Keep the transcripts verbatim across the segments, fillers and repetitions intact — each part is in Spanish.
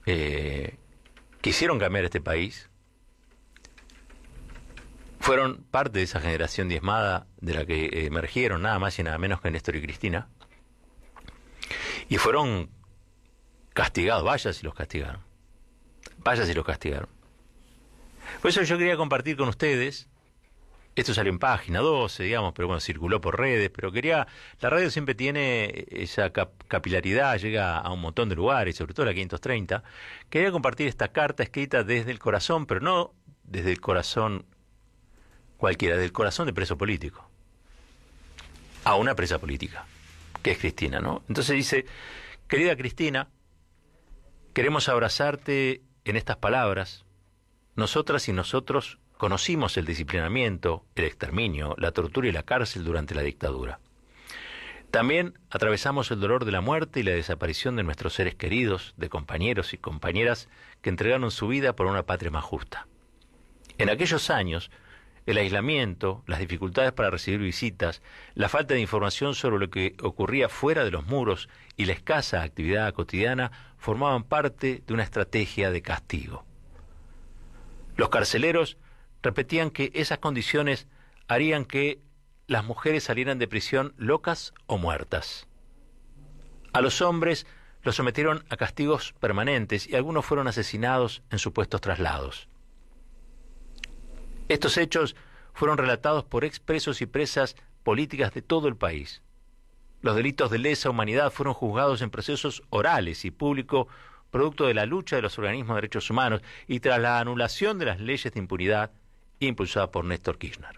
eh, quisieron cambiar este país, fueron parte de esa generación diezmada de la que emergieron nada más y nada menos que Néstor y Cristina, y fueron castigados. Vaya si los castigaron, vaya si los castigaron. Por eso yo quería compartir con ustedes, esto salió en página doce, digamos, pero bueno, circuló por redes, pero quería, la radio siempre tiene esa cap capilaridad, llega a un montón de lugares, sobre todo la quinientos treinta, quería compartir esta carta escrita desde el corazón, pero no desde el corazón cualquiera, del corazón de preso político, a una presa política, que es Cristina, ¿no? Entonces dice: querida Cristina, queremos abrazarte en estas palabras. Nosotras y nosotros conocimos el disciplinamiento, el exterminio, la tortura y la cárcel durante la dictadura. También atravesamos el dolor de la muerte y la desaparición de nuestros seres queridos, de compañeros y compañeras que entregaron su vida por una patria más justa. En aquellos años, el aislamiento, las dificultades para recibir visitas, la falta de información sobre lo que ocurría fuera de los muros y la escasa actividad cotidiana formaban parte de una estrategia de castigo. Los carceleros repetían que esas condiciones harían que las mujeres salieran de prisión locas o muertas. A los hombres los sometieron a castigos permanentes y algunos fueron asesinados en supuestos traslados. Estos hechos fueron relatados por expresos y presas políticas de todo el país. Los delitos de lesa humanidad fueron juzgados en procesos orales y públicos, producto de la lucha de los organismos de derechos humanos y tras la anulación de las leyes de impunidad impulsada por Néstor Kirchner.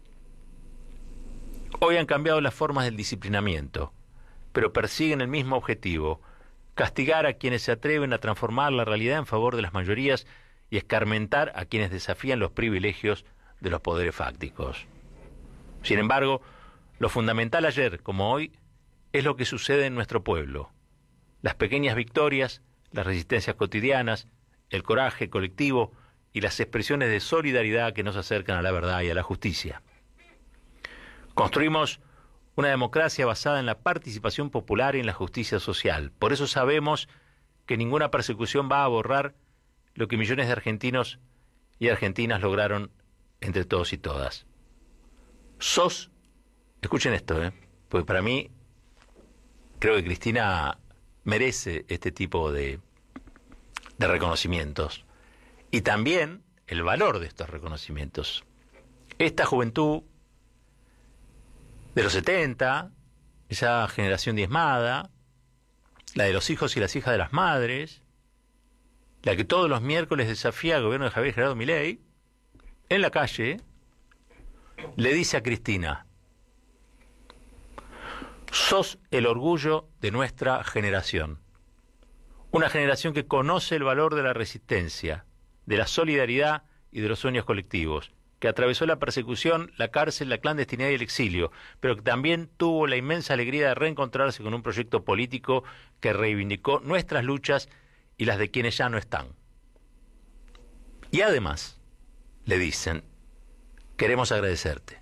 Hoy han cambiado las formas del disciplinamiento, pero persiguen el mismo objetivo: castigar a quienes se atreven a transformar la realidad en favor de las mayorías y escarmentar a quienes desafían los privilegios de los poderes fácticos. Sin embargo, lo fundamental ayer como hoy es lo que sucede en nuestro pueblo: las pequeñas victorias, las resistencias cotidianas, el coraje colectivo y las expresiones de solidaridad que nos acercan a la verdad y a la justicia. Construimos una democracia basada en la participación popular y en la justicia social. Por eso sabemos que ninguna persecución va a borrar lo que millones de argentinos y argentinas lograron entre todos y todas. Sos, escuchen esto, ¿eh? porque para mí creo que Cristina merece este tipo de, de reconocimientos y también el valor de estos reconocimientos. Esta juventud de los setenta, esa generación diezmada, la de los hijos y las hijas de las madres, la que todos los miércoles desafía al gobierno de Javier Gerardo Milei, en la calle, le dice a Cristina: sos el orgullo de nuestra generación. Una generación que conoce el valor de la resistencia, de la solidaridad y de los sueños colectivos, que atravesó la persecución, la cárcel, la clandestinidad y el exilio, pero que también tuvo la inmensa alegría de reencontrarse con un proyecto político que reivindicó nuestras luchas y las de quienes ya no están. Y además, le dicen: queremos agradecerte.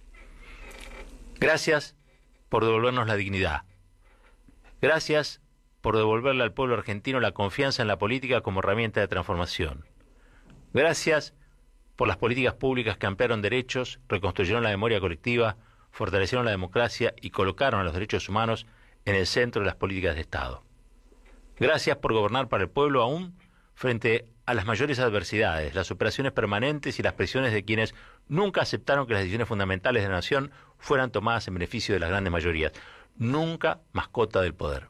Gracias por devolvernos la dignidad. Gracias por devolverle al pueblo argentino la confianza en la política como herramienta de transformación. Gracias por las políticas públicas que ampliaron derechos, reconstruyeron la memoria colectiva, fortalecieron la democracia y colocaron a los derechos humanos en el centro de las políticas de Estado. Gracias por gobernar para el pueblo aún frente a las mayores adversidades, las operaciones permanentes y las presiones de quienes nunca aceptaron que las decisiones fundamentales de la nación fueran tomadas en beneficio de las grandes mayorías. Nunca mascota del poder.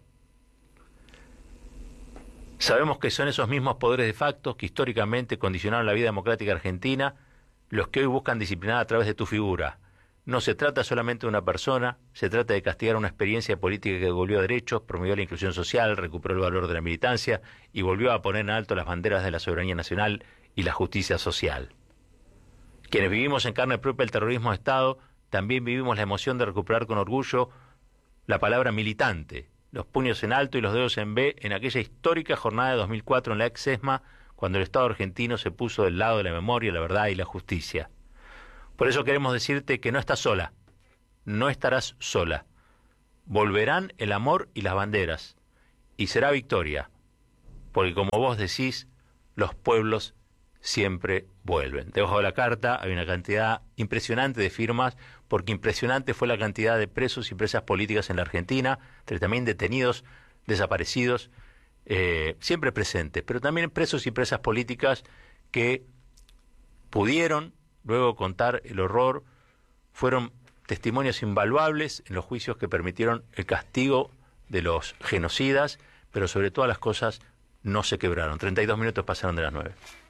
Sabemos que son esos mismos poderes de facto que históricamente condicionaron la vida democrática argentina los que hoy buscan disciplinar a través de tu figura. No se trata solamente de una persona, se trata de castigar una experiencia política que devolvió derechos, promovió la inclusión social, recuperó el valor de la militancia y volvió a poner en alto las banderas de la soberanía nacional y la justicia social. Quienes vivimos en carne propia el terrorismo de Estado, también vivimos la emoción de recuperar con orgullo la palabra militante, los puños en alto y los dedos en B en aquella histórica jornada de dos mil cuatro en la ex ESMA, cuando el Estado argentino se puso del lado de la memoria, la verdad y la justicia. Por eso queremos decirte que no estás sola, no estarás sola. Volverán el amor y las banderas, y será victoria. porque como vos decís, los pueblos siempre vuelven. Debajo de la carta hay una cantidad impresionante de firmas, porque impresionante fue la cantidad de presos y presas políticas en la Argentina, también detenidos, desaparecidos, eh, siempre presentes, pero también presos y presas políticas que pudieron luego contar el horror, fueron testimonios invaluables en los juicios que permitieron el castigo de los genocidas, pero sobre todas las cosas no se quebraron. treinta y dos minutos pasaron de las nueve.